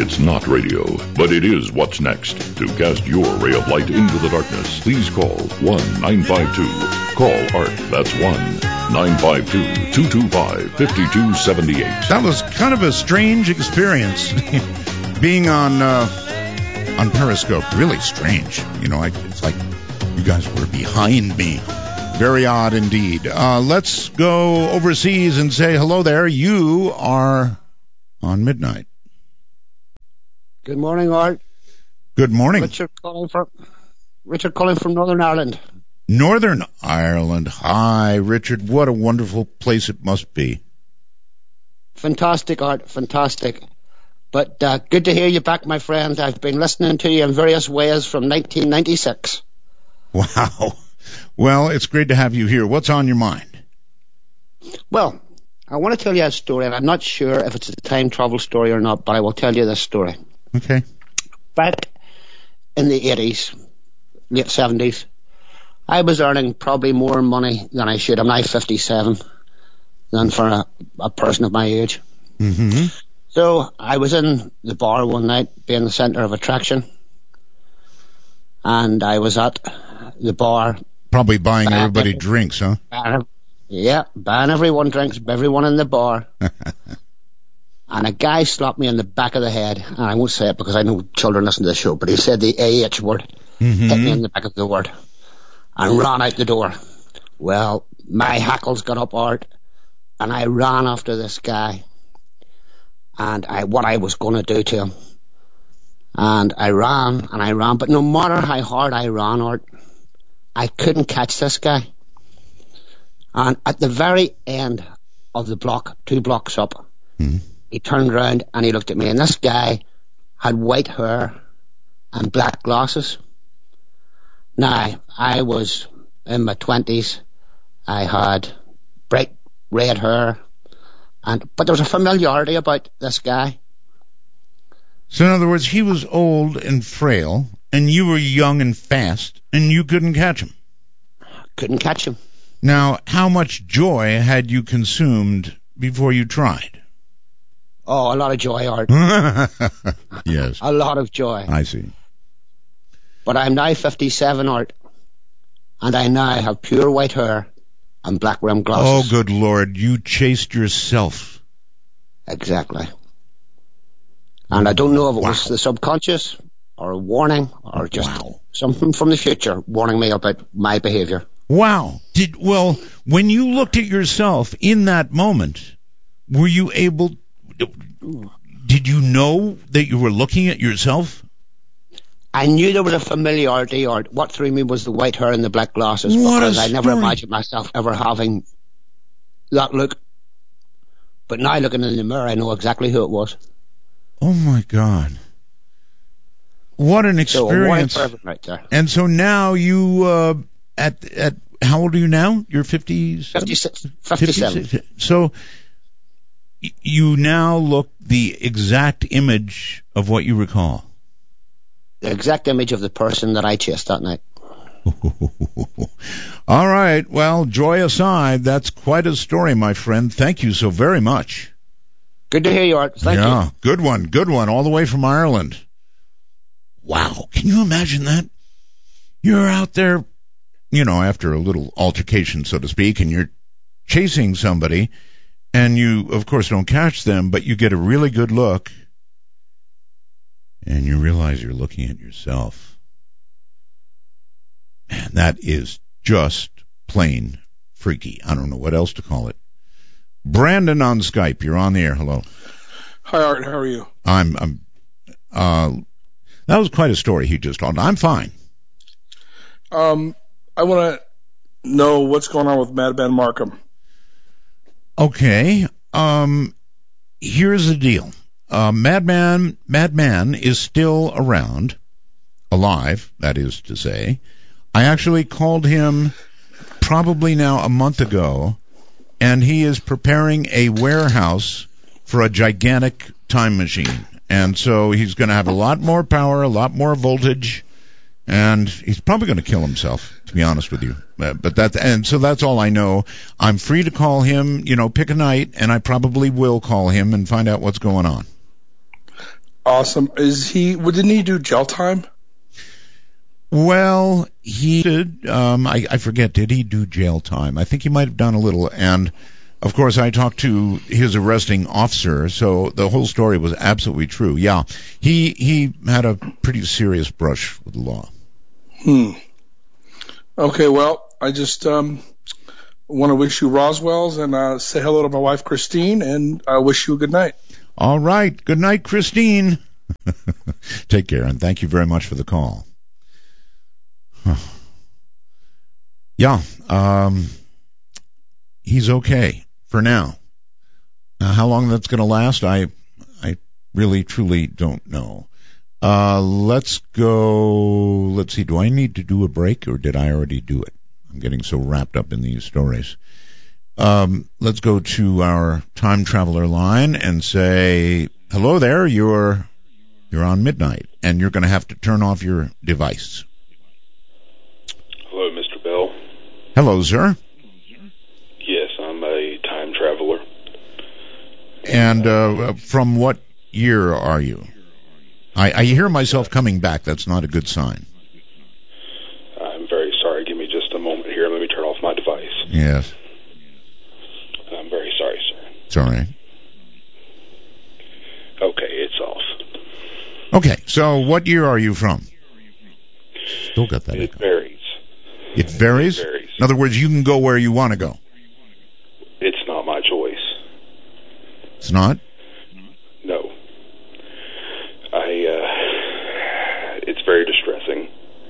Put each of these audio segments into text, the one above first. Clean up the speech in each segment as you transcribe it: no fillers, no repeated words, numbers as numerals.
It's not radio, but it is what's next. To cast your ray of light into the darkness, please call 1-952-CALL ART. That's 1-952-225-5278. That was kind of a strange experience, being on Periscope. Really strange. You know, it's like you guys were behind me. Very odd indeed. Let's go overseas and say hello there. You are on Midnight. Good morning, Art. Good morning. Richard calling from Northern Ireland. Northern Ireland. Hi, Richard. What a wonderful place it must be. Fantastic, Art. Fantastic. But good to hear you back, my friend. I've been listening to you in various ways from 1996. Wow. Well, it's great to have you here. What's on your mind? Well, I want to tell you a story, and I'm not sure if it's a time travel story or not, but I will tell you this story. Okay. Back in the 80s, late 70s, I was earning probably more money than I should. I'm now 57 than for a person of my age. Mm-hmm. So I was in the bar one night, being the centre of attraction, and I was at the bar. Probably buying everybody drinks, huh? Buying everyone drinks, everyone in the bar. And a guy slapped me in the back of the head, and I won't say it because I know children listen to the show, but he said the AH word, hit me in the back of the word, and ran out the door. Well, my hackles got up, Art, and I ran after this guy, and what I was going to do to him. And I ran, but no matter how hard I ran, Art, I couldn't catch this guy. And at the very end of the block, 2 blocks up, he turned around and he looked at me, and this guy had white hair and black glasses. Now, I was in my 20s. I had bright red hair, but there was a familiarity about this guy. So in other words, he was old and frail, and you were young and fast, and you couldn't catch him. Couldn't catch him. Now, how much joy had you consumed before you tried? Oh, a lot of joy, Art. Yes. A lot of joy. I see. But I'm now 57, Art, and I now have pure white hair and black rimmed glasses. Oh, good Lord, you chased yourself. Exactly. And I don't know if it was the subconscious or a warning or just something from the future warning me about my behavior. Wow. When you looked at yourself in that moment, were you able... Did you know that you were looking at yourself? I knew there was a familiarity, or what threw me was the white hair and the black glasses, because I never imagined myself ever having that look. But now looking in the mirror, I know exactly who it was. Oh my God. What an experience. So right there. And so now you, at how old are you now? You're 57? 57. So you now look the exact image of what you recall. The exact image of the person that I chased that night. All right. Well, joy aside, that's quite a story, my friend. Thank you so very much. Good to hear you, Art. Thank you. Good one. All the way from Ireland. Wow. Can you imagine that? You're out there, after a little altercation, so to speak, and you're chasing somebody, and you, of course, don't catch them, but you get a really good look, and you realize you're looking at yourself. Man, that is just plain freaky. I don't know what else to call it. Brandon on Skype, you're on the air. Hello. Hi, Art. How are you? That was quite a story he just told. I'm fine. I want to know what's going on with Madman Markham. Okay. Here's the deal. Madman is still around, alive, that is to say. I actually called him probably now a month ago, and he is preparing a warehouse for a gigantic time machine. And so he's going to have a lot more power, a lot more voltage, and he's probably going to kill himself, to be honest with you. So that's all I know. I'm free to call him, pick a night, and I probably will call him and find out what's going on. Awesome. Didn't he do jail time? Well, he did. I forget. Did he do jail time? I think he might have done a little. And of course, I talked to his arresting officer, so the whole story was absolutely true. Yeah, he had a pretty serious brush with the law. Okay. Well, I just want to wish you Roswell's and say hello to my wife Christine, and I wish you a good night. All right. Good night, Christine. Take care, and thank you very much for the call. Yeah, he's okay for now. Now, how long that's going to last, I really, truly don't know. Let's go. Let's see. Do I need to do a break, or did I already do it? I'm getting so wrapped up in these stories. Let's go to our time traveler line and say, hello there. You're on midnight, and you're going to have to turn off your device. Hello, Mr. Bell. Hello, sir. Yes, I'm a time traveler. And from what year are you? I hear myself coming back. That's not a good sign. I'm very sorry. Give me just a moment here. Let me turn off my device. Yes. I'm very sorry, sir. It's all right. Okay, it's off. Okay, so what year are you from? Still got that. It varies. It varies? It varies. In other words, you can go where you want to go. It's not my choice. It's not? No. It's very distressing.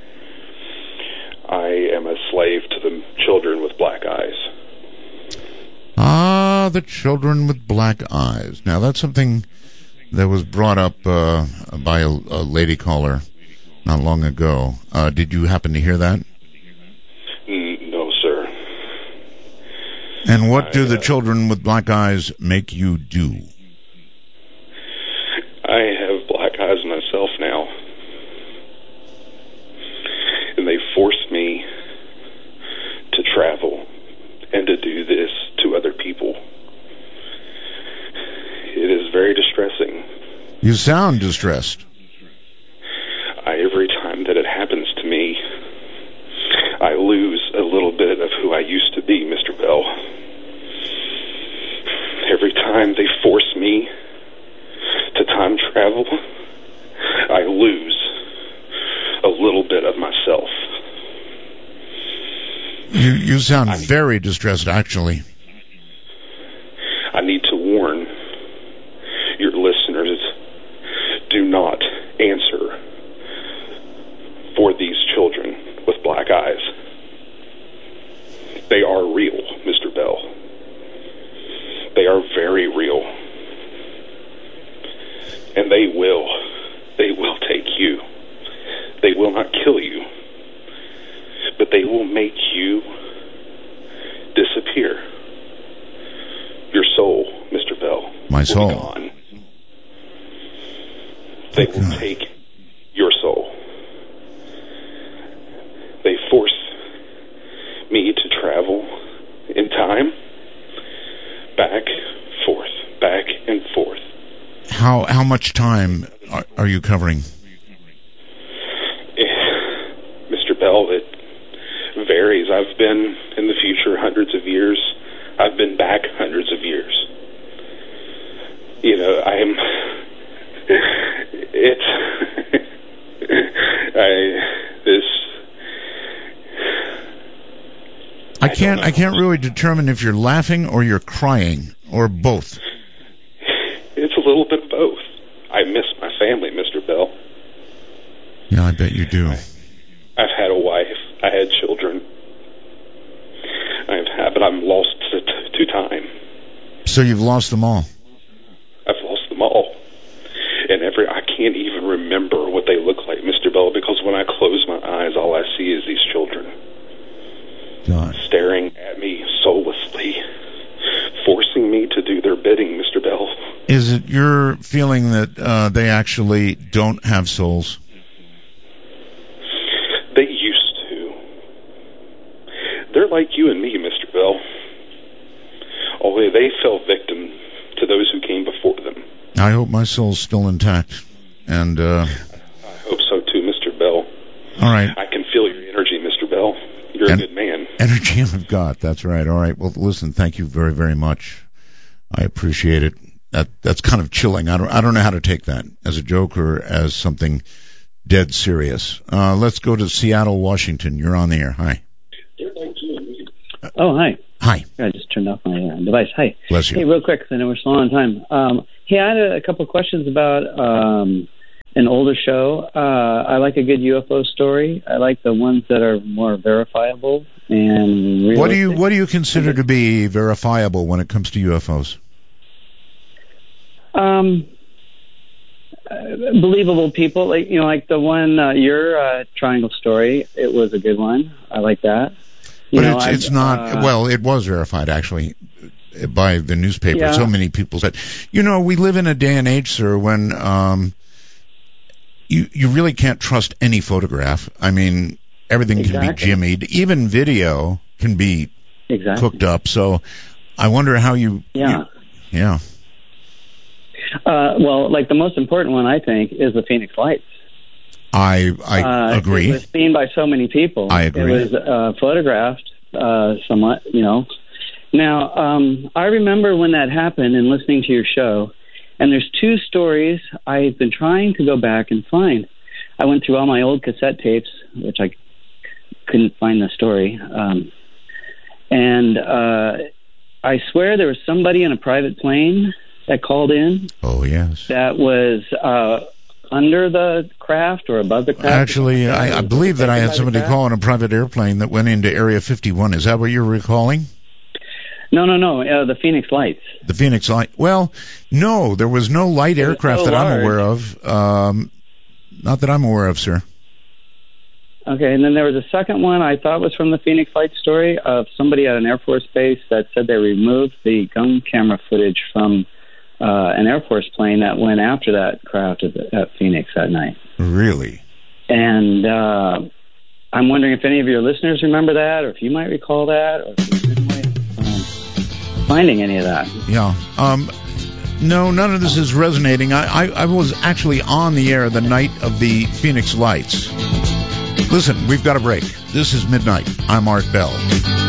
I am a slave to the children with black eyes. Ah, the children with black eyes. Now, that's something that was brought up by a lady caller not long ago. Did you happen to hear that? No, sir. And what do the children with black eyes make you do? I have black eyes myself now. And they force me to travel and to do this to other people. It is very distressing. You sound distressed. Every time that it happens to me, I lose a little bit of who I used to be, Mr. Bell. Every time they force me to time travel, I lose a little bit of myself. You sound very distressed, actually. I need to warn your listeners, do not answer for these children with black eyes. They are real, Mr. Bell. They are very real. And they will take you. They will not kill you, but they will make you disappear. Your soul, Mr. Bell, my soul, will be gone. They will take your soul. They force me to travel in time, back and forth. How much time are you covering? Mr. Bell, it varies. I've been in the future hundreds of years. I've been back hundreds of years. You know, I can't really determine if you're laughing or you're crying or both. It's a little bit of both. I miss my family, Mr. Bell. Yeah, I bet you do. I've had a wife. I had children. But I'm lost to time. So you've lost them all? I've lost them all. And I can't even remember what they look like, Mr. Bell, because when I close my eyes, all I see is these children. God. Staring at me soullessly, forcing me to do their bidding, Mr. Bell. Is it your feeling that they actually don't have souls? They used to. They're like you and me, Mr. Bell. Only they fell victim to those who came before them. I hope my soul's still intact. And I hope so too, Mr. Bell. All right. I can feel your energy, Mr. Bell. You're a good man. Energy I've got. That's right. All right. Well, listen, thank you very, very much. I appreciate it. That's kind of chilling. I don't know how to take that, as a joke or as something dead serious. Let's go to Seattle, Washington. You're on the air. Hi. Oh, hi. Hi. I just turned off my device. Hi. Bless you. Hey, real quick, because I know we're slow on time. Hey, I had a couple of questions about an older show. I like a good UFO story. I like the ones that are more verifiable and realistic. What do you consider to be verifiable when it comes to UFOs? Believable people, like the one your triangle story. It was a good one. I like that. It's not. Well, it was verified actually by the newspaper. Yeah. So many people said, we live in a day and age, sir, when you really can't trust any photograph. I mean, everything can be jimmied. Even video can be cooked up. So I wonder how you. Yeah. Yeah. Well, like the most important one, I think, is the Phoenix Lights. I agree. It was seen by so many people. I agree. It was photographed somewhat, Now, I remember when that happened and listening to your show, and there's two stories I've been trying to go back and find. I went through all my old cassette tapes, which I couldn't find the story. And I swear there was somebody in a private plane that called in. Oh, yes. That was under the craft or above the craft. Actually, I believe that I had somebody call on a private airplane that went into Area 51. Is that what you're recalling? No. The Phoenix Lights. The Phoenix Light. Well, no, there was no light aircraft that I'm aware of. Not that I'm aware of, sir. Okay, and then there was a second one I thought was from the Phoenix Lights story of somebody at an Air Force base that said they removed the gun camera footage from an Air Force plane that went after that craft at Phoenix that night. Really? And I'm wondering if any of your listeners remember that, or if you might recall that, or if there's any way of finding any of that. Yeah. No, none of this is resonating. I was actually on the air the night of the Phoenix Lights. Listen, we've got a break. This is Midnight. I'm Art Bell.